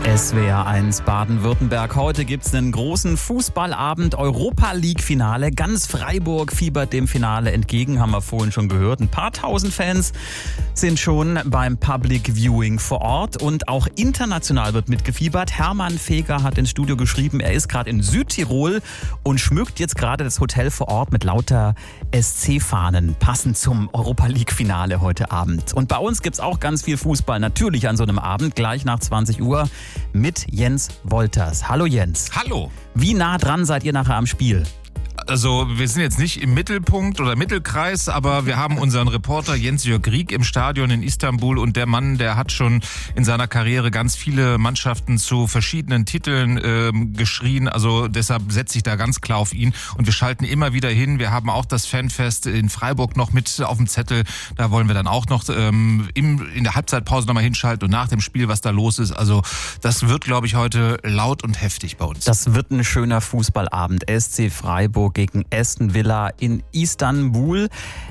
SWR1 Baden-Württemberg. Heute gibt's einen großen Fußballabend, Europa-League-Finale. Ganz Freiburg fiebert dem Finale entgegen, haben wir vorhin schon gehört. Ein paar tausend Fans sind schon beim Public Viewing vor Ort und auch international wird mitgefiebert. Hermann Feger hat ins Studio geschrieben, er ist gerade in Südtirol und schmückt jetzt gerade das Hotel vor Ort mit lauter SC-Fahnen, passend zum Europa-League-Finale heute Abend. Und bei uns gibt's auch ganz viel Fußball, natürlich an so einem Abend, gleich nach 20 Uhr. Mit Jens Wolters. Hallo Jens. Hallo. Wie nah dran seid ihr nachher am Spiel? Also wir sind jetzt nicht im Mittelpunkt oder Mittelkreis, aber wir haben unseren Reporter Jens-Jörg Rieck im Stadion in Istanbul und der Mann, der hat schon in seiner Karriere ganz viele Mannschaften zu verschiedenen Titeln geschrien, also deshalb setze ich da ganz klar auf ihn und wir schalten immer wieder hin. Wir haben auch das Fanfest in Freiburg noch mit auf dem Zettel, da wollen wir dann auch noch in der Halbzeitpause nochmal hinschalten und nach dem Spiel, was da los ist. Also das wird, glaube ich, heute laut und heftig bei uns. Das wird ein schöner Fußballabend. SC Freiburg gegen Aston Villa in Istanbul.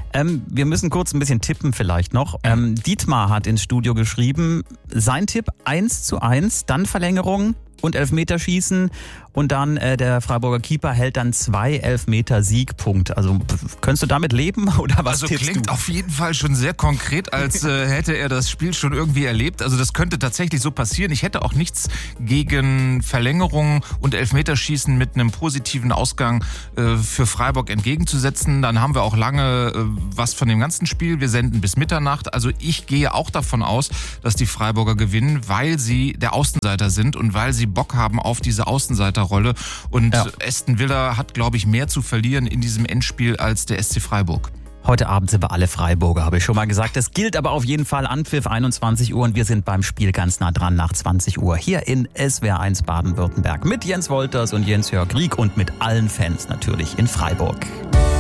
Wir müssen kurz ein bisschen tippen vielleicht noch. Dietmar hat ins Studio geschrieben, sein Tipp 1:1, dann Verlängerung und Elfmeterschießen und dann der Freiburger Keeper hält dann 2 Elfmeter-Siegpunkt. Also könntest du damit leben oder was also tippst klingt du? Auf jeden Fall schon sehr konkret, als hätte er das Spiel schon irgendwie erlebt. Also das könnte tatsächlich so passieren. Ich hätte auch nichts gegen Verlängerung und Elfmeterschießen mit einem positiven Ausgang für Freiburg entgegenzusetzen. Dann haben wir auch lange was von dem ganzen Spiel. Wir senden bis Mitternacht. Also ich gehe auch davon aus, dass die Freiburger gewinnen, weil sie der Außenseiter sind und weil sie Bock haben auf diese Außenseiterrolle. Und ja. Aston Villa hat, glaube ich, mehr zu verlieren in diesem Endspiel als der SC Freiburg. Heute Abend sind wir alle Freiburger, habe ich schon mal gesagt. Das gilt aber auf jeden Fall Anpfiff 21 Uhr und wir sind beim Spiel ganz nah dran nach 20 Uhr hier in SWR1 Baden-Württemberg mit Jens Wolters und Jens-Jörg Rieck und mit allen Fans natürlich in Freiburg.